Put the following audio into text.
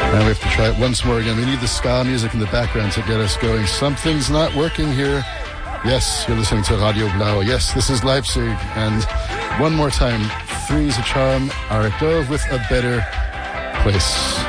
Now we have to try it once more again. We need the ska music in the background to get us going. Something's not working here. Yes, you're listening to Radio Blau. Yes, this is Leipzig. And one more time, Three's a Charm, Arik Dove with A Better Place.